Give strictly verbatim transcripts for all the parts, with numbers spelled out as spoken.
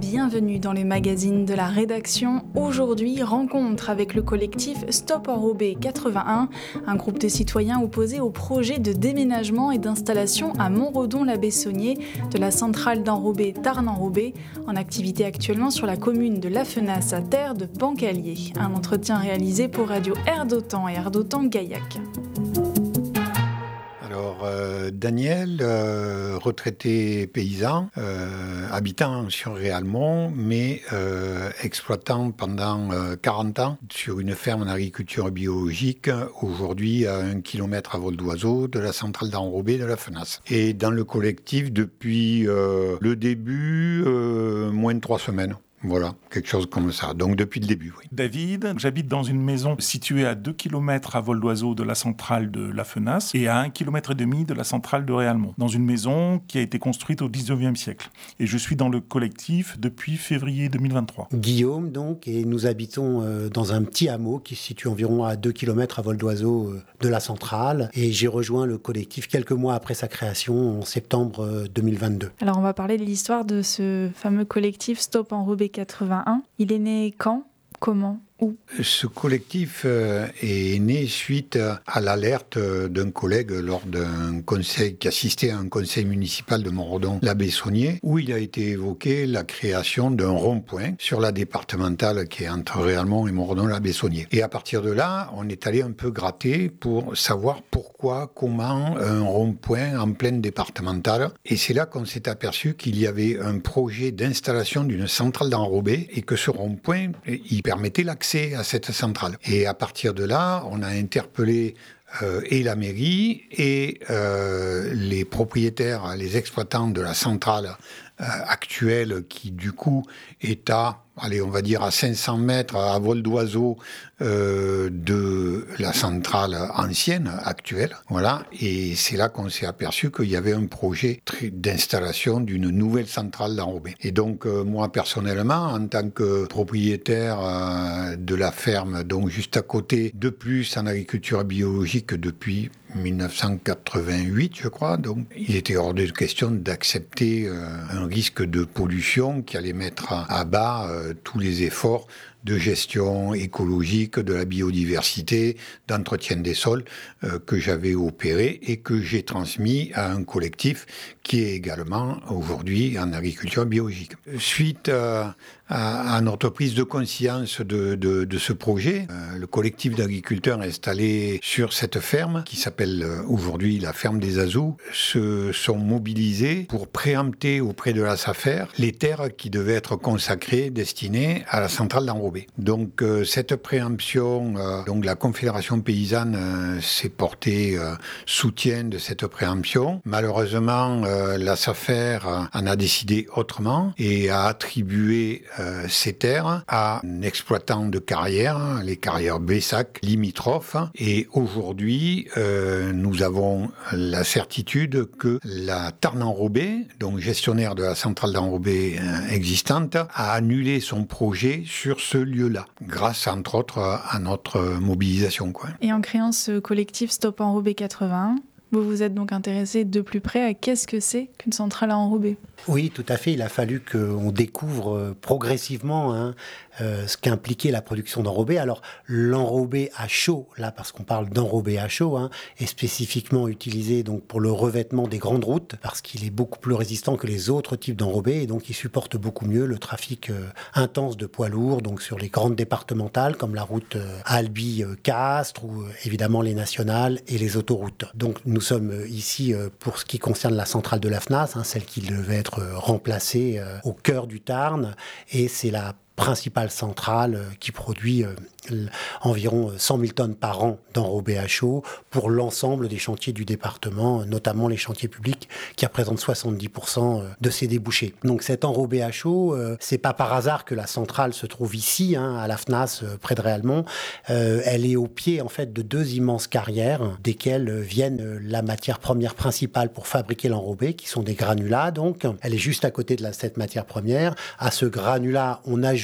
bienvenue dans le magazine de la rédaction. Aujourd'hui, rencontre avec le collectif Stop Enrobé quatre-vingt-un, un groupe de citoyens opposés au projet de déménagement et d'installation à Montredon-la-Bessonnier de la centrale d'enrobé Tarn-Enrobé, en activité actuellement sur la commune de Lafenas à terre de Bancalier. Un entretien réalisé pour Radio Air d'Otan et Air d'Otan Gaillac. Alors, euh, Daniel, euh, retraité paysan, euh, habitant sur Réalmont, mais euh, exploitant pendant euh, quarante ans sur une ferme en agriculture biologique, aujourd'hui à un kilomètre à vol d'oiseau de la centrale d'enrobé de Lafenas. Et dans le collectif depuis euh, le début, euh, moins de trois semaines. Voilà, quelque chose comme ça. Donc depuis le début, oui. David, j'habite dans une maison située à deux kilomètres à vol d'oiseau de la centrale de Lafenas et à un kilomètre et demi de la centrale de Réalmont. Dans une maison qui a été construite au dix-neuvième siècle. Et je suis dans le collectif depuis février deux mille vingt-trois. Guillaume, donc, et nous habitons euh, dans un petit hameau qui se situe environ à deux kilomètres à vol d'oiseau euh, de la centrale. Et j'ai rejoint le collectif quelques mois après sa création, en septembre euh, deux mille vingt-deux. Alors on va parler de l'histoire de ce fameux collectif Stop Enrobé quatre-vingt-un. Il est né quand ? Comment ? Où ? Ce collectif euh, est né suite à l'alerte d'un collègue lors d'un conseil, qui assistait à un conseil municipal de Montredon-la-Bessonnier, où il a été évoqué la création d'un rond-point sur la départementale qui est entre Réalmont et Montredon-la-Bessonnier. Et à partir de là, on est allé un peu gratter pour savoir pourquoi, comment un rond-point en pleine départementale. Et c'est là qu'on s'est aperçu qu'il y avait un projet d'installation d'une centrale d'enrobé et que ce rond-point, il permettait l'accès à cette centrale. Et à partir de là, on a interpellé euh, et la mairie et euh, les propriétaires, les exploitants de la centrale euh, actuelle qui du coup est à, allez, on va dire à cinq cents mètres à vol d'oiseau euh, de la centrale ancienne, actuelle. Voilà. Et c'est là qu'on s'est aperçu qu'il y avait un projet d'installation d'une nouvelle centrale d'enrobé. Et donc, euh, moi, personnellement, en tant que propriétaire euh, de la ferme, donc juste à côté, de plus en agriculture biologique depuis dix-neuf cent quatre-vingt-huit, je crois. Donc, il était hors de question d'accepter euh, un risque de pollution qui allait mettre à, à bas euh, tous les efforts de gestion écologique, de la biodiversité, d'entretien des sols euh, que j'avais opéré et que j'ai transmis à un collectif qui est également aujourd'hui en agriculture biologique. Suite euh, à, à notre prise de conscience de, de, de ce projet, euh, le collectif d'agriculteurs installé sur cette ferme, qui s'appelle euh, aujourd'hui la ferme des Azous, se sont mobilisés pour préempter auprès de la SAFER les terres qui devaient être consacrées, destinées à la centrale d'enrobé. Donc euh, cette préemption, euh, donc la Confédération paysanne euh, s'est portée euh, soutien de cette préemption. Malheureusement, euh, la SAFER en a décidé autrement et a attribué euh, ces terres à un exploitant de carrières, les carrières Bessac limitrophes. Et aujourd'hui, euh, nous avons la certitude que la Tarn-Enrobé, donc gestionnaire de la centrale d'enrobé euh, existante, a annulé son projet sur ce lieu-là, grâce entre autres à notre mobilisation, quoi. Et en créant ce collectif Stop Enrobé quatre-vingt-un, vous vous êtes donc intéressé de plus près à qu'est-ce que c'est qu'une centrale à enrober ? Oui, tout à fait. Il a fallu qu'on découvre progressivement hein, euh, ce qu'impliquait la production d'enrobé. Alors, l'enrobé à chaud, là, parce qu'on parle d'enrobé à chaud, hein, est spécifiquement utilisé donc pour le revêtement des grandes routes, parce qu'il est beaucoup plus résistant que les autres types d'enrobé, et donc il supporte beaucoup mieux le trafic euh, intense de poids lourds, donc sur les grandes départementales, comme la route euh, Albi-Castres, ou euh, évidemment les nationales et les autoroutes. Donc, nous sommes ici euh, pour ce qui concerne la centrale de Lafenas, hein, celle qui devait être remplacée euh, au cœur du Tarn, et c'est la principale centrale qui produit euh, environ cent mille tonnes par an d'enrobé à chaud pour l'ensemble des chantiers du département, notamment les chantiers publics qui représentent soixante-dix pour cent de ces débouchés. Donc cet enrobé à chaud, euh, c'est pas par hasard que la centrale se trouve ici, hein, à Lafenas, euh, près de Réalmont. Euh, elle est au pied en fait de deux immenses carrières, desquelles viennent euh, la matière première principale pour fabriquer l'enrobé, qui sont des granulats. Donc elle est juste à côté de la, cette matière première. À ce granulat, on ajoute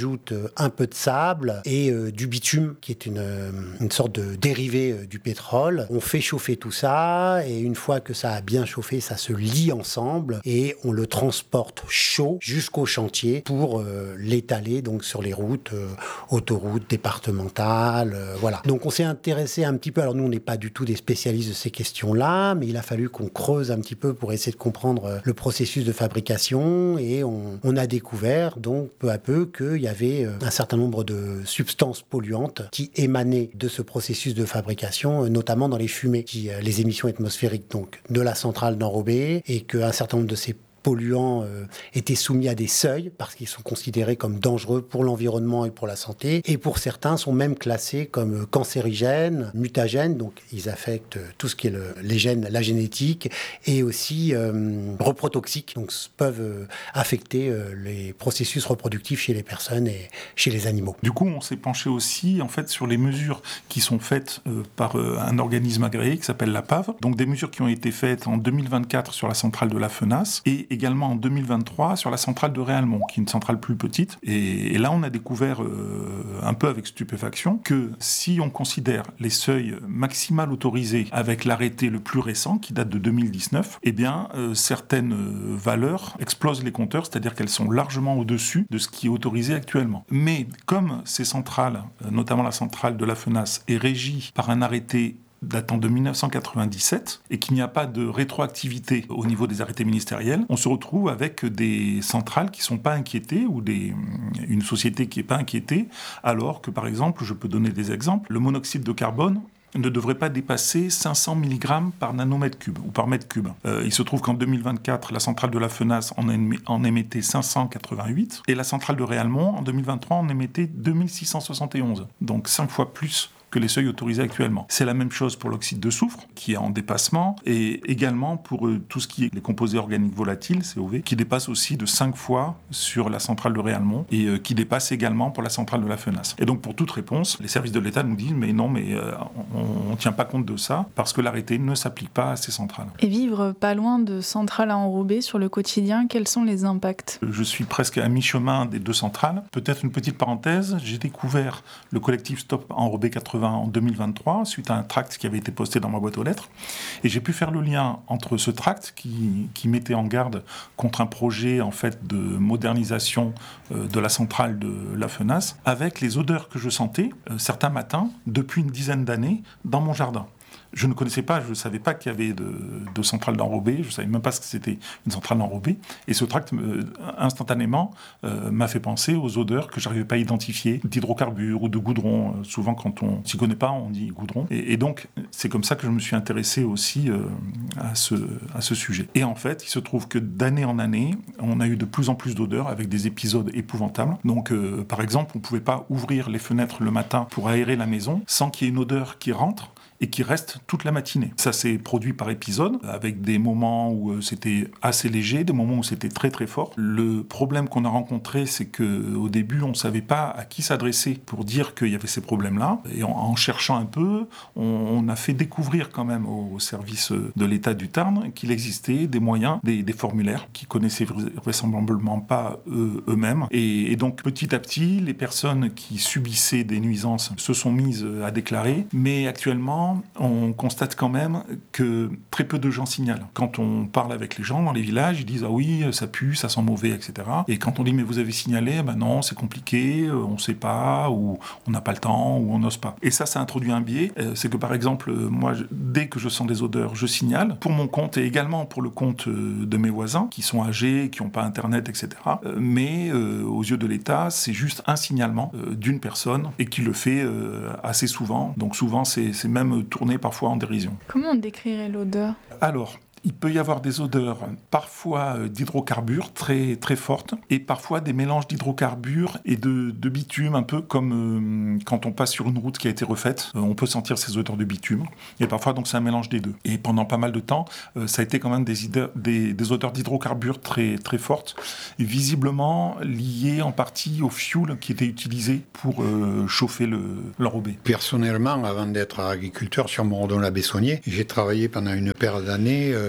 ajoute un peu de sable et euh, du bitume, qui est une, une sorte de dérivé euh, du pétrole. On fait chauffer tout ça, et une fois que ça a bien chauffé, ça se lie ensemble, et on le transporte chaud jusqu'au chantier pour euh, l'étaler donc sur les routes, euh, autoroutes départementales, euh, voilà. Donc on s'est intéressé un petit peu, alors nous on n'est pas du tout des spécialistes de ces questions-là, mais il a fallu qu'on creuse un petit peu pour essayer de comprendre euh, le processus de fabrication, et on, on a découvert donc peu à peu qu'il y avait euh, un certain nombre de substances polluantes qui émanaient de ce processus de fabrication, euh, notamment dans les fumées, qui, euh, les émissions atmosphériques donc de la centrale d'Enrobé, et qu'un certain nombre de ces polluants euh, étaient soumis à des seuils parce qu'ils sont considérés comme dangereux pour l'environnement et pour la santé, et pour certains sont même classés comme cancérigènes, mutagènes, donc ils affectent tout ce qui est le, les gènes, la génétique, et aussi euh, reprotoxiques, donc peuvent euh, affecter euh, les processus reproductifs chez les personnes et chez les animaux. Du coup, on s'est penché aussi en fait sur les mesures qui sont faites euh, par euh, un organisme agréé qui s'appelle la P A V, donc des mesures qui ont été faites en deux mille vingt-quatre sur la centrale de la Fenasse, et également en deux mille vingt-trois sur la centrale de Réalmont, qui est une centrale plus petite. Et, et là, on a découvert, euh, un peu avec stupéfaction, que si on considère les seuils maximaux autorisés avec l'arrêté le plus récent, qui date de deux mille dix-neuf, eh bien, euh, certaines valeurs explosent les compteurs, c'est-à-dire qu'elles sont largement au-dessus de ce qui est autorisé actuellement. Mais comme ces centrales, notamment la centrale de la Fenasse, est régie par un arrêté datant de mille neuf cent quatre-vingt-dix-sept, et qu'il n'y a pas de rétroactivité au niveau des arrêtés ministériels, on se retrouve avec des centrales qui ne sont pas inquiétées, ou des, une société qui n'est pas inquiétée, alors que, par exemple, je peux donner des exemples, le monoxyde de carbone ne devrait pas dépasser cinq cents milligrammes par nanomètre cube, ou par mètre cube. Euh, il se trouve qu'en deux mille vingt-quatre, la centrale de la Fenasse en, émet, en émettait cinq cent quatre-vingt-huit, et la centrale de Réalmont, en deux mille vingt-trois, en émettait deux mille six cent soixante et onze, donc cinq fois plus que les seuils autorisés actuellement. C'est la même chose pour l'oxyde de soufre, qui est en dépassement, et également pour euh, tout ce qui est les composés organiques volatiles, C O V, qui dépasse aussi de cinq fois sur la centrale de Réalmont, et euh, qui dépasse également pour la centrale de la Fenasse. Et donc pour toute réponse, les services de l'État nous disent « mais non, mais euh, on ne tient pas compte de ça, parce que l'arrêté ne s'applique pas à ces centrales ». Et vivre pas loin de centrales à enrober sur le quotidien, quels sont les impacts ? Je suis presque à mi-chemin des deux centrales. Peut-être une petite parenthèse, j'ai découvert le collectif Stop Enrobé quatre-vingt-un en deux mille vingt-trois, suite à un tract qui avait été posté dans ma boîte aux lettres. Et j'ai pu faire le lien entre ce tract qui, qui mettait en garde contre un projet en fait, de modernisation euh, de la centrale de la Fenasse, avec les odeurs que je sentais euh, certains matins, depuis une dizaine d'années, dans mon jardin. Je ne connaissais pas, je ne savais pas qu'il y avait de, de centrale d'enrobé, je ne savais même pas ce que c'était une centrale d'enrobé. Et ce tract, euh, instantanément, euh, m'a fait penser aux odeurs que je n'arrivais pas à identifier, d'hydrocarbures ou de goudron. Euh, souvent, quand on ne s'y connaît pas, on dit goudron. Et, et donc, c'est comme ça que je me suis intéressé aussi euh, à, ce, à ce sujet. Et en fait, il se trouve que d'année en année, on a eu de plus en plus d'odeurs avec des épisodes épouvantables. Donc, euh, par exemple, on ne pouvait pas ouvrir les fenêtres le matin pour aérer la maison sans qu'il y ait une odeur qui rentre et qui reste toute la matinée. Ça s'est produit par épisode, avec des moments où c'était assez léger, des moments où c'était très très fort. Le problème qu'on a rencontré, c'est qu'au début, on ne savait pas à qui s'adresser pour dire qu'il y avait ces problèmes-là. Et en, en cherchant un peu, on, on a fait découvrir quand même au, au service de l'État du Tarn qu'il existait des moyens, des, des formulaires qu'ils connaissaient vraisemblablement pas eux, eux-mêmes. Et, et donc petit à petit, les personnes qui subissaient des nuisances se sont mises à déclarer, mais actuellement, on constate quand même que très peu de gens signalent. Quand on parle avec les gens dans les villages, ils disent « Ah oui, ça pue, ça sent mauvais, et cetera » Et quand on dit « Mais vous avez signalé ?» Ben non, c'est compliqué, on ne sait pas, ou on n'a pas le temps, ou on n'ose pas. Et ça, ça introduit un biais. C'est que par exemple, moi, dès que je sens des odeurs, je signale, pour mon compte et également pour le compte de mes voisins, qui sont âgés, qui n'ont pas Internet, et cetera. Mais euh, aux yeux de l'État, c'est juste un signalement euh, d'une personne, et qui le fait euh, assez souvent. Donc souvent, c'est, c'est même tourné parfois en dérision. Comment on décrirait l'odeur ? Alors, il peut y avoir des odeurs parfois d'hydrocarbures très, très fortes et parfois des mélanges d'hydrocarbures et de, de bitume, un peu comme euh, quand on passe sur une route qui a été refaite. Euh, on peut sentir ces odeurs de bitume. Et parfois, donc, c'est un mélange des deux. Et pendant pas mal de temps, euh, ça a été quand même des, idées, des, des odeurs d'hydrocarbures très, très fortes, et visiblement liées en partie au fioul qui était utilisé pour euh, chauffer le, l'enrobé. Personnellement, avant d'être agriculteur sur Morodon-la-Bessonnier, j'ai travaillé pendant une paire d'années euh,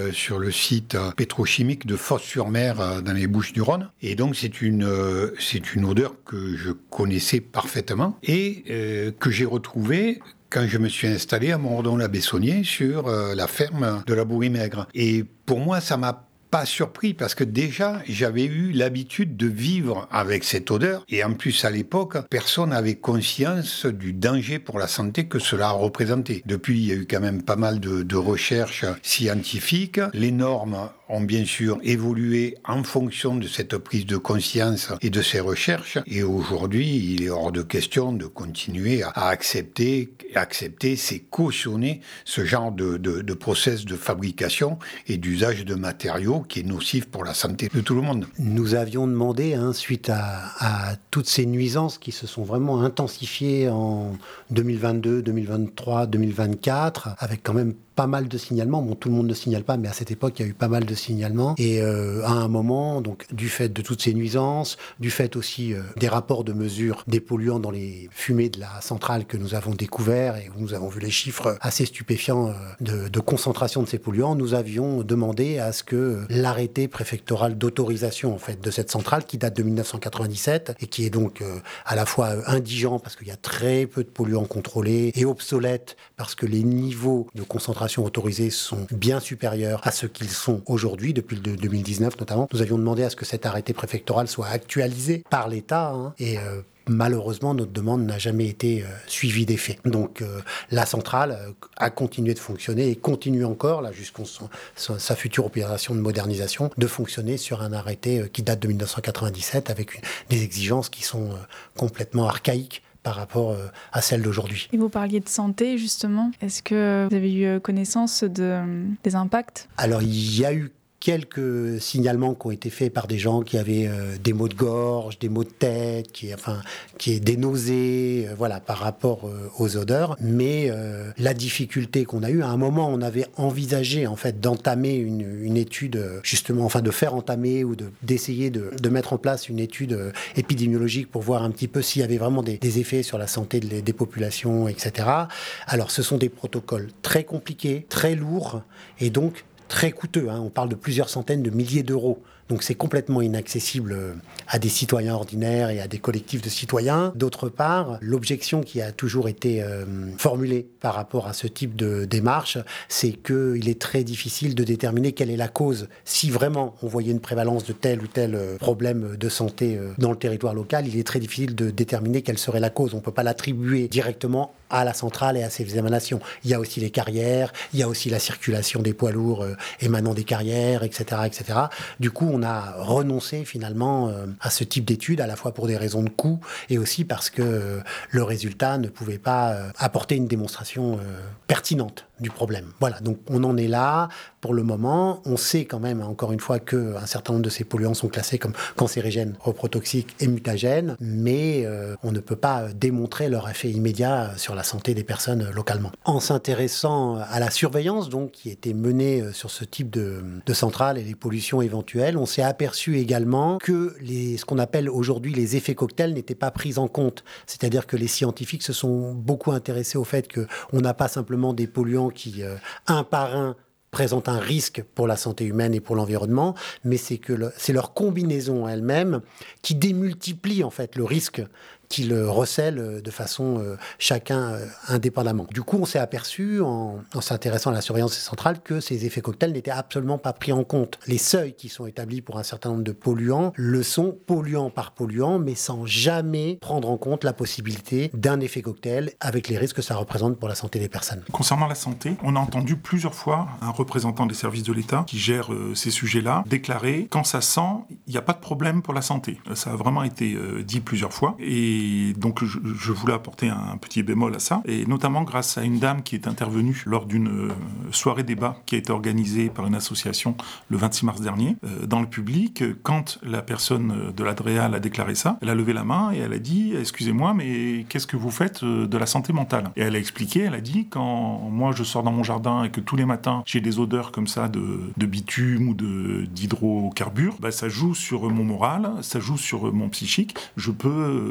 euh, sur le site pétrochimique de Fos-sur-Mer euh, dans les Bouches-du-Rhône. Et donc c'est une, euh, c'est une odeur que je connaissais parfaitement et euh, que j'ai retrouvée quand je me suis installé à Montredon-la-Bessonnier sur euh, la ferme de la Bourrie-Maigre. Et pour moi, ça m'a pas surpris parce que déjà j'avais eu l'habitude de vivre avec cette odeur et en plus à l'époque personne n'avait conscience du danger pour la santé que cela représentait. Depuis il y a eu quand même pas mal de, de recherches scientifiques, les normes ont bien sûr évolué en fonction de cette prise de conscience et de ces recherches et aujourd'hui il est hors de question de continuer à, à accepter, accepter, c'est cautionner ce genre de, de, de process de fabrication et d'usage de matériaux qui est nocif pour la santé de tout le monde. Nous avions demandé, hein, suite à, à toutes ces nuisances qui se sont vraiment intensifiées en deux mille vingt-deux, deux mille vingt-trois, deux mille vingt-quatre, avec quand même pas mal de signalements. Bon, tout le monde ne signale pas, mais à cette époque, il y a eu pas mal de signalements. Et euh, à un moment, donc, du fait de toutes ces nuisances, du fait aussi euh, des rapports de mesure des polluants dans les fumées de la centrale que nous avons découvert et où nous avons vu les chiffres assez stupéfiants euh, de, de concentration de ces polluants, nous avions demandé à ce que euh, l'arrêté préfectoral d'autorisation en fait de cette centrale, qui date de dix-neuf cent quatre-vingt-dix-sept et qui est donc euh, à la fois euh, indigent parce qu'il y a très peu de polluants contrôlés et obsolète parce que les niveaux de concentration autorisés sont bien supérieurs à ce qu'ils sont aujourd'hui, depuis le deux mille dix-neuf notamment. Nous avions demandé à ce que cet arrêté préfectoral soit actualisé par l'État hein, et euh, malheureusement, notre demande n'a jamais été euh, suivie des faits. Donc, euh, la centrale euh, a continué de fonctionner et continue encore, là, jusqu'à son, son, sa future opération de modernisation, de fonctionner sur un arrêté euh, qui date de dix-neuf cent quatre-vingt-dix-sept avec une, des exigences qui sont euh, complètement archaïques par rapport euh, à celles d'aujourd'hui. Et vous parliez de santé, justement. Est-ce que vous avez eu connaissance de, des impacts ? Alors, il y a eu quelques signalements qui ont été faits par des gens qui avaient euh, des maux de gorge, des maux de tête, qui, enfin, qui des nausées, euh, voilà, par rapport euh, aux odeurs. Mais euh, la difficulté qu'on a eue, à un moment, on avait envisagé en fait d'entamer une, une étude, justement, enfin de faire entamer ou de, d'essayer de, de mettre en place une étude euh, épidémiologique pour voir un petit peu s'il y avait vraiment des, des effets sur la santé de, des populations, et cetera. Alors, ce sont des protocoles très compliqués, très lourds, et donc très coûteux, hein. On parle de plusieurs centaines de milliers d'euros. Donc c'est complètement inaccessible à des citoyens ordinaires et à des collectifs de citoyens. D'autre part, l'objection qui a toujours été euh, formulée par rapport à ce type de démarche, c'est qu'il est très difficile de déterminer quelle est la cause. Si vraiment on voyait une prévalence de tel ou tel problème de santé dans le territoire local, il est très difficile de déterminer quelle serait la cause. On ne peut pas l'attribuer directement à la centrale et à ses émanations. Il y a aussi les carrières, il y a aussi la circulation des poids lourds euh, émanant des carrières, et cetera, et cetera. Du coup, on a renoncé finalement euh, à ce type d'études, à la fois pour des raisons de coût et aussi parce que euh, le résultat ne pouvait pas euh, apporter une démonstration euh, pertinente du problème. Voilà, donc on en est là pour le moment. On sait quand même, encore une fois, qu'un certain nombre de ces polluants sont classés comme cancérigènes, reprotoxiques et mutagènes, mais euh, on ne peut pas démontrer leur effet immédiat sur la santé des personnes localement. En s'intéressant à la surveillance donc, qui était menée sur ce type de, de centrale et les pollutions éventuelles, on s'est aperçu également que les, ce qu'on appelle aujourd'hui les effets cocktails n'étaient pas pris en compte. C'est-à-dire que les scientifiques se sont beaucoup intéressés au fait qu'on n'a pas simplement des polluants qui, euh, un par un, présentent un risque pour la santé humaine et pour l'environnement, mais c'est que le, c'est leur combinaison elle-même qui démultiplie en fait le risque qu'ils recèlent de façon euh, chacun euh, indépendamment. Du coup, on s'est aperçu, en, en s'intéressant à la surveillance centrale, que ces effets cocktails n'étaient absolument pas pris en compte. Les seuils qui sont établis pour un certain nombre de polluants le sont polluant par polluant, mais sans jamais prendre en compte la possibilité d'un effet cocktail avec les risques que ça représente pour la santé des personnes. Concernant la santé, on a entendu plusieurs fois un représentant des services de l'État qui gère euh, ces sujets-là déclarer « quand ça sent, il n'y a pas de problème pour la santé ». Ça a vraiment été euh, dit plusieurs fois. Et Et donc, je, je voulais apporter un petit bémol à ça, et notamment grâce à une dame qui est intervenue lors d'une soirée débat qui a été organisée par une association le vingt-six mars dernier, euh, dans le public. Quand la personne de l'Adréal a déclaré ça, elle a levé la main et elle a dit « Excusez-moi, mais qu'est-ce que vous faites de la santé mentale ?» Et elle a expliqué, elle a dit « Quand moi je sors dans mon jardin et que tous les matins j'ai des odeurs comme ça de, de bitume ou de, d'hydrocarbures, bah, ça joue sur mon moral, ça joue sur mon psychique, je peux être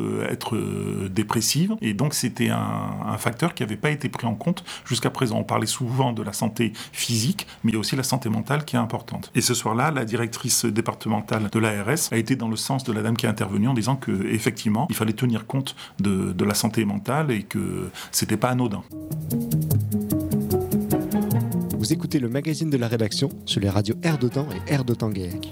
être euh, dépressive. Et donc, c'était un, un facteur qui n'avait pas été pris en compte jusqu'à présent. On parlait souvent de la santé physique, mais il y a aussi la santé mentale qui est importante. Et ce soir-là, la directrice départementale de l'A R S a été dans le sens de la dame qui est intervenue en disant qu'effectivement, il fallait tenir compte de, de la santé mentale et que c'était pas anodin. Vous écoutez le magazine de la rédaction sur les radios Air d'Otan et Air d'Otan-Guéhec.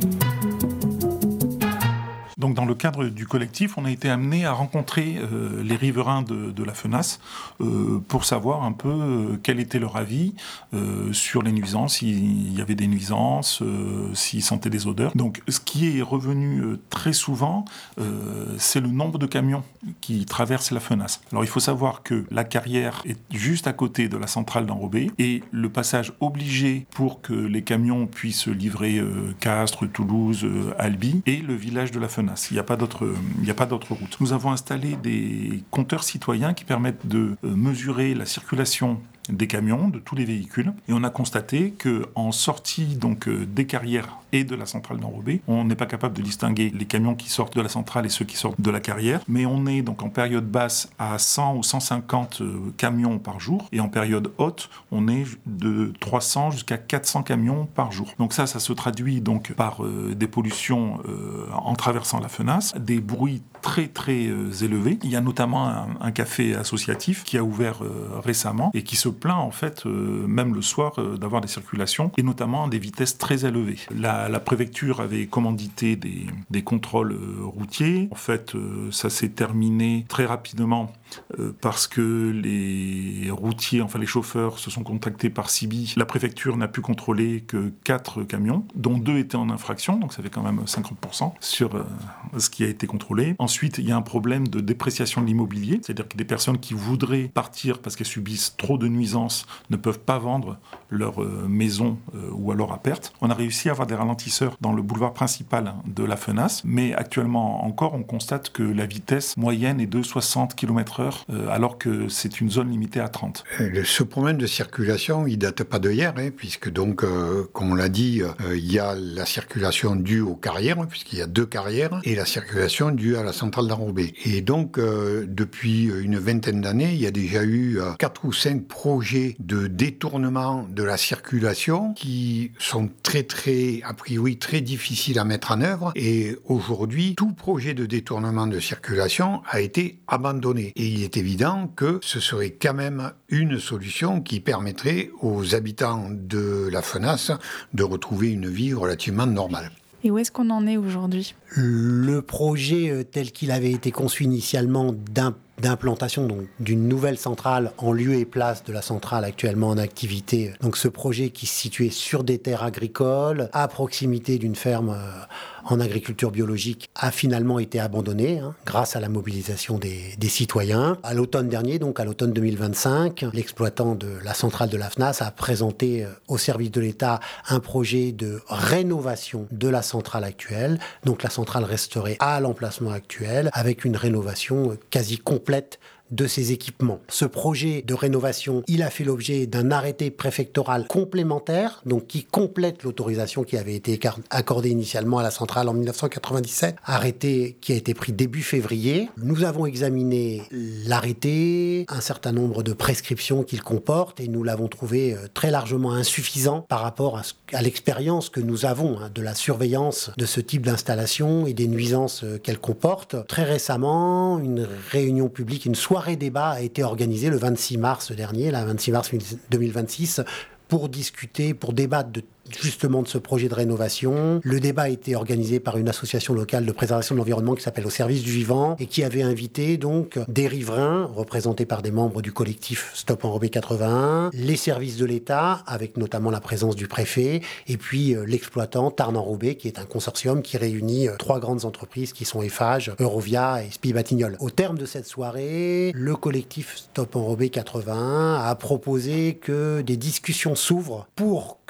Donc, dans le cadre du collectif, on a été amené à rencontrer euh, les riverains de, de la Fenasse euh, pour savoir un peu euh, quel était leur avis euh, sur les nuisances, s'il y avait des nuisances, euh, s'ils sentaient des odeurs. Donc, ce qui est revenu euh, très souvent, euh, c'est le nombre de camions qui traversent la Fenasse. Alors, il faut savoir que la carrière est juste à côté de la centrale d'Enrobé et le passage obligé pour que les camions puissent livrer euh, Castres, Toulouse, euh, Albi et le village de la Fenasse. Il n'y a pas d'autre, il n'y a pas d'autre route. Nous avons installé des compteurs citoyens qui permettent de mesurer la circulation des camions, de tous les véhicules. Et on a constaté qu'en sortie donc, euh, des carrières et de la centrale d'Enrobé, on n'est pas capable de distinguer les camions qui sortent de la centrale et ceux qui sortent de la carrière. Mais on est donc en période basse à cent ou cent cinquante euh, camions par jour. Et en période haute, on est de trois cents jusqu'à quatre cents camions par jour. Donc ça, ça se traduit donc par euh, des pollutions euh, en traversant la Fenasse, des bruits très très euh, élevés. Il y a notamment un, un café associatif qui a ouvert euh, récemment et qui se plaint en fait, euh, même le soir, euh, d'avoir des circulations et notamment des vitesses très élevées. La, la préfecture avait commandité des, des contrôles euh, routiers. En fait, euh, ça s'est terminé très rapidement euh, parce que les routiers, enfin les chauffeurs, se sont contactés par Sibi. La préfecture n'a pu contrôler que quatre camions, dont deux étaient en infraction, donc ça fait quand même cinquante pour cent sur euh, ce qui a été contrôlé. Ensuite, il y a un problème de dépréciation de l'immobilier, c'est-à-dire que des personnes qui voudraient partir parce qu'elles subissent trop de nuisances ne peuvent pas vendre leur euh, maison euh, ou alors à perte. On a réussi à avoir des ralentisseurs dans le boulevard principal de la Fenasse, mais actuellement encore, on constate que la vitesse moyenne est de soixante kilomètres heure, euh, alors que c'est une zone limitée à trente. Euh, ce problème de circulation, il date pas d'hier, hein, puisque donc, euh, comme on l'a dit, euh, il y a la circulation due aux carrières, puisqu'il y a deux carrières, et la circulation due à la centrale d'Enrobé. Et donc, euh, depuis une vingtaine d'années, il y a déjà eu euh, quatre ou cinq projets de détournement de la circulation qui sont très très, a priori, très difficiles à mettre en œuvre. Et aujourd'hui, tout projet de détournement de circulation a été abandonné. Et il est évident que ce serait quand même une solution qui permettrait aux habitants de la Fenasse de retrouver une vie relativement normale. Et où est-ce qu'on en est aujourd'hui ? Le projet tel qu'il avait été conçu initialement d'un d'implantation donc d'une nouvelle centrale en lieu et place de la centrale actuellement en activité. Donc ce projet qui se situait sur des terres agricoles, à proximité d'une ferme euh, en agriculture biologique, a finalement été abandonné hein, grâce à la mobilisation des, des citoyens. À l'automne dernier, donc à l'automne deux mille vingt-cinq, l'exploitant de la centrale de la Fenasse a présenté euh, au service de l'État un projet de rénovation de la centrale actuelle. Donc la centrale resterait à l'emplacement actuel avec une rénovation euh, quasi complète de ces équipements. Ce projet de rénovation, il a fait l'objet d'un arrêté préfectoral complémentaire, donc qui complète l'autorisation qui avait été accordée initialement à la centrale en dix-neuf cent quatre-vingt-dix-sept, arrêté qui a été pris début février. Nous avons examiné l'arrêté, un certain nombre de prescriptions qu'il comporte, et nous l'avons trouvé très largement insuffisant par rapport à, ce, à l'expérience que nous avons hein, de la surveillance de ce type d'installation et des nuisances qu'elle comporte. Très récemment, une réunion publique, une soirée débat a été organisé le vingt-six mars dernier, le vingt-six mars deux mille vingt-six, pour discuter, pour débattre de justement de ce projet de rénovation. Le débat a été organisé par une association locale de préservation de l'environnement qui s'appelle Au Service du Vivant et qui avait invité donc des riverains représentés par des membres du collectif Stop Enrobé quatre-vingt-un, les services de l'État avec notamment la présence du préfet et puis euh, l'exploitant Tarn Enrobé qui est un consortium qui réunit euh, trois grandes entreprises qui sont Eiffage, Eurovia et S P I Batignolles. Au terme de cette soirée, le collectif Stop Enrobé quatre-vingt-un a proposé que des discussions s'ouvrent pour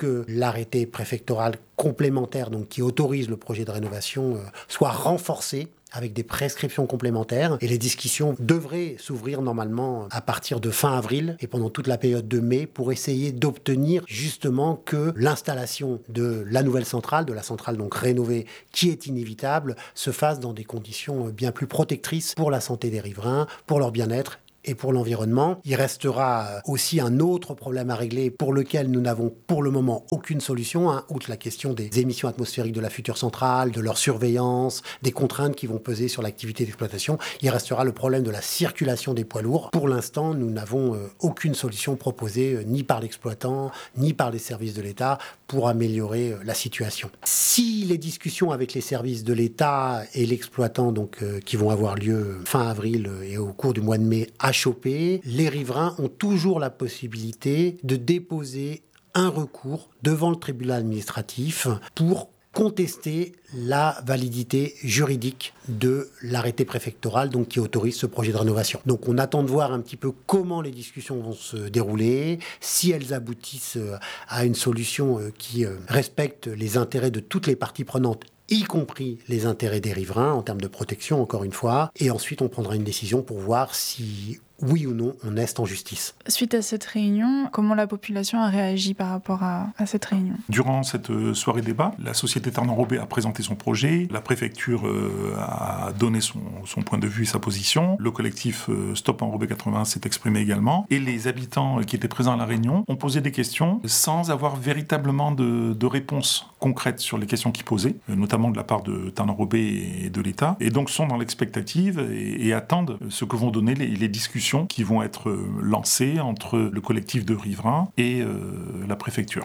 que l'arrêté préfectoral complémentaire, donc qui autorise le projet de rénovation, euh, soit renforcé avec des prescriptions complémentaires. Et les discussions devraient s'ouvrir normalement à partir de fin avril et pendant toute la période de mai pour essayer d'obtenir justement que l'installation de la nouvelle centrale, de la centrale donc rénovée qui est inévitable, se fasse dans des conditions bien plus protectrices pour la santé des riverains, pour leur bien-être et pour l'environnement. Il restera aussi un autre problème à régler pour lequel nous n'avons pour le moment aucune solution, hein, outre la question des émissions atmosphériques de la future centrale, de leur surveillance, des contraintes qui vont peser sur l'activité d'exploitation. Il restera le problème de la circulation des poids lourds. Pour l'instant, nous n'avons euh, aucune solution proposée, euh, ni par l'exploitant, ni par les services de l'État, pour améliorer euh, la situation. Si les discussions avec les services de l'État et l'exploitant, donc, euh, qui vont avoir lieu fin avril euh, et au cours du mois de mai, choper, les riverains ont toujours la possibilité de déposer un recours devant le tribunal administratif pour contester la validité juridique de l'arrêté préfectoral donc qui autorise ce projet de rénovation. Donc on attend de voir un petit peu comment les discussions vont se dérouler, si elles aboutissent à une solution qui respecte les intérêts de toutes les parties prenantes, y compris les intérêts des riverains en termes de protection, encore une fois. Et ensuite, on prendra une décision pour voir si, oui ou non, on est en justice. Suite à cette réunion, comment la population a réagi par rapport à, à cette réunion ? Durant cette soirée débat, la société Terne-Enrobé a présenté son projet, la préfecture euh, a donné son, son point de vue et sa position, le collectif euh, Stop Enrobé quatre-vingt-un s'est exprimé également, et les habitants qui étaient présents à la réunion ont posé des questions sans avoir véritablement de, de réponse concrète sur les questions qu'ils posaient, notamment de la part de Terne-Enrobé et de l'État, et donc sont dans l'expectative et, et attendent ce que vont donner les, les discussions qui vont être lancées entre le collectif de riverains et euh, la préfecture.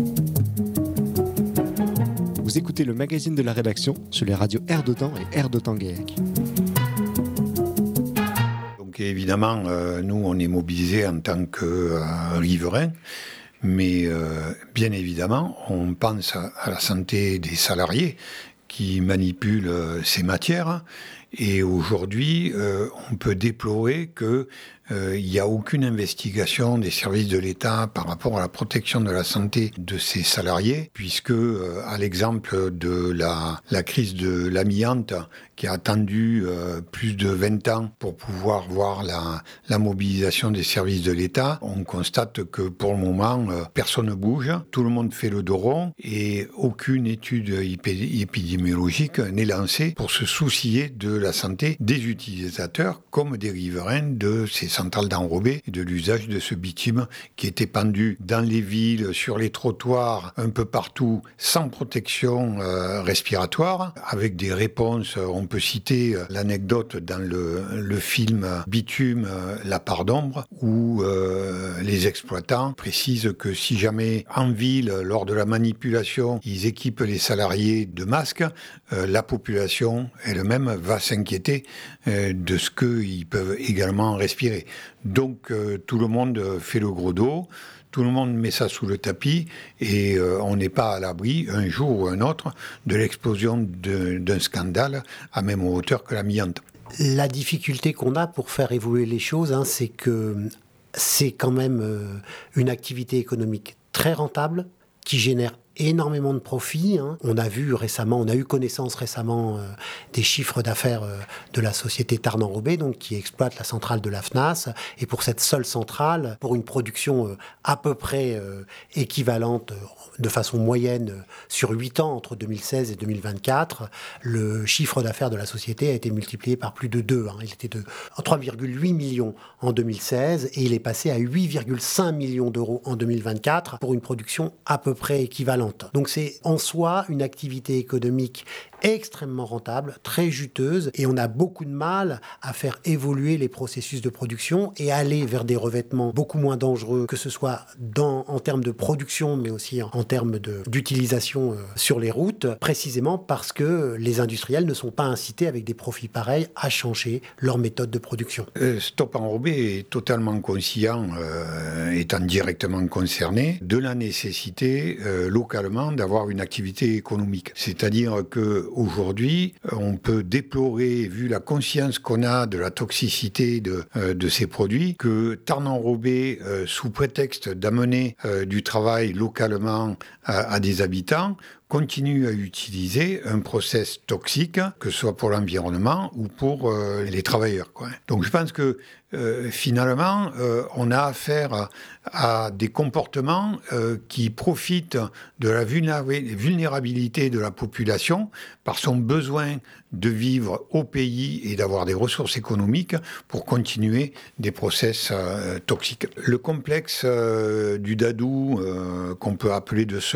Vous écoutez le magazine de la rédaction sur les radios Air d'Otan et Air d'Otan-Guéhec. Donc évidemment, euh, nous on est mobilisés en tant que euh, riverains. Mais euh, bien évidemment, on pense à, à la santé des salariés qui manipulent euh, ces matières. Et aujourd'hui, euh, on peut déplorer qu'il n'y euh, a aucune investigation des services de l'État par rapport à la protection de la santé de ces salariés, puisque, euh, à l'exemple de la, la crise de l'amiante, qui a attendu euh, plus de vingt ans pour pouvoir voir la, la mobilisation des services de l'État, on constate que pour le moment, euh, personne ne bouge, tout le monde fait le dos rond et aucune étude épid- épidémiologique n'est lancée pour se soucier de la santé des utilisateurs comme des riverains de ces centrales d'enrobés et de l'usage de ce bitume qui était pendu dans les villes, sur les trottoirs, un peu partout, sans protection euh, respiratoire, avec des réponses. On peut citer l'anecdote dans le, le film Bitume, la part d'ombre, où euh, les exploitants précisent que si jamais en ville, lors de la manipulation, ils équipent les salariés de masques, euh, la population elle-même va s'inquiéter euh, de ce qu'ils peuvent également respirer. Donc euh, tout le monde fait le gros dos, tout le monde met ça sous le tapis et euh, on n'est pas à l'abri, un jour ou un autre, de l'explosion de, d'un scandale à même hauteur que l'amiante. La difficulté qu'on a pour faire évoluer les choses, hein, c'est que c'est quand même euh, une activité économique très rentable qui génère énormément de profits. Hein. On a vu récemment, on a eu connaissance récemment euh, des chiffres d'affaires euh, de la société Terne-Enrobé, donc qui exploite la centrale de la F N A S. Et pour cette seule centrale, pour une production euh, à peu près euh, équivalente, euh, de façon moyenne, euh, sur huit ans, entre deux mille seize et deux mille vingt-quatre, le chiffre d'affaires de la société a été multiplié par plus de deux. Hein. Il était de trois virgule huit millions en deux mille seize et il est passé à huit virgule cinq millions d'euros en deux mille vingt-quatre pour une production à peu près équivalente. Donc c'est en soi une activité économique extrêmement rentable, très juteuse, et on a beaucoup de mal à faire évoluer les processus de production et aller vers des revêtements beaucoup moins dangereux, que ce soit dans, en termes de production, mais aussi en, en termes de, d'utilisation euh, sur les routes, précisément parce que les industriels ne sont pas incités avec des profits pareils à changer leur méthode de production. Euh, Stop Enrobé est totalement conscient, euh, étant directement concerné, de la nécessité euh, localement d'avoir une activité économique. C'est-à-dire que aujourd'hui, on peut déplorer, vu la conscience qu'on a de la toxicité de, euh, de ces produits, que Tarn-en-Robé, euh, sous prétexte d'amener euh, du travail localement à, à des habitants, continue à utiliser un process toxique, que ce soit pour l'environnement ou pour euh, les travailleurs, quoi. Donc je pense que euh, finalement, euh, on a affaire à, à des comportements euh, qui profitent de la vulnérabilité de la population par son besoin de vivre au pays et d'avoir des ressources économiques pour continuer des process euh, toxiques. Le complexe euh, du Dadou, euh, qu'on peut appeler de ce